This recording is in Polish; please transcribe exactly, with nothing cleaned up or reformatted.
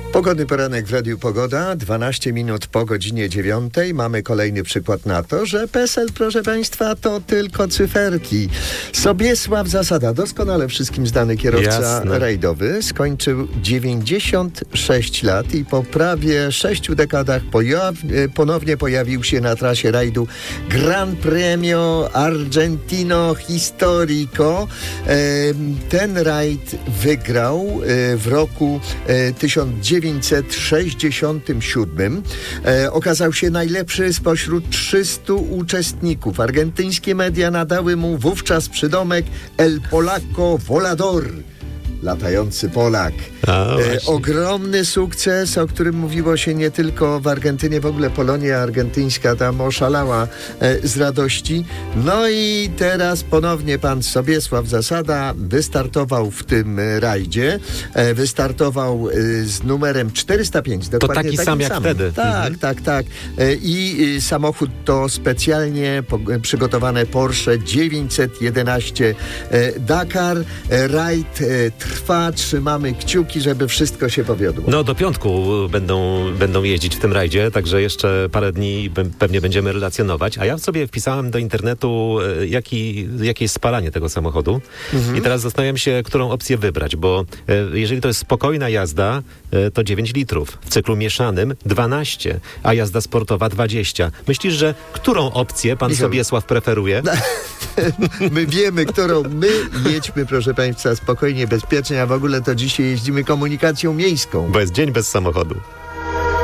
Pogodny poranek w Radiu Pogoda, dwanaście minut po godzinie dziewiątej. Mamy kolejny przykład na to, że PESEL, proszę Państwa, to tylko cyferki. Sobiesław Zasada, doskonale wszystkim znany kierowca Jasne. rajdowy, skończył dziewięćdziesiąt sześć lat i po prawie sześciu dekadach pojaw- ponownie pojawił się na trasie rajdu Gran Premio Argentino Historico. E, ten rajd wygrał e, w roku e, tysiąc dziewięćset sześćdziesiątym siódmym. E, okazał się najlepszy spośród trzystu uczestników. Argentyńskie media nadały mu wówczas przydomek El Polaco Volador. Latający Polak. A, e, ogromny sukces, o którym mówiło się nie tylko w Argentynie, w ogóle Polonia argentyńska tam oszalała e, z radości. No i teraz ponownie pan Sobiesław Zasada wystartował w tym e, rajdzie. E, wystartował e, z numerem czterysta pięć. Dokładnie taki takim sam jak samym. wtedy. Tak, Mhm. tak, tak. E, I e, samochód to specjalnie po, e, przygotowane Porsche dziewięćset jedenaście e, Dakar. E, rajd e, trwa, trzymamy kciuki, żeby wszystko się powiodło. No do piątku będą, będą jeździć w tym rajdzie, także jeszcze parę dni be- pewnie będziemy relacjonować. A ja sobie wpisałem do internetu, e, jaki, jakie jest spalanie tego samochodu. Mhm. I teraz zastanawiam się, którą opcję wybrać, bo e, jeżeli to jest spokojna jazda, e, to dziewięć litrów. W cyklu mieszanym dwanaście, a jazda sportowa dwadzieścia. Myślisz, że którą opcję pan Michał. Sobiesław preferuje? My wiemy, którą my jedźmy, proszę Państwa, spokojnie, bezpiecznie, a w ogóle to dzisiaj jeździmy komunikacją miejską. Bo jest dzień bez samochodu.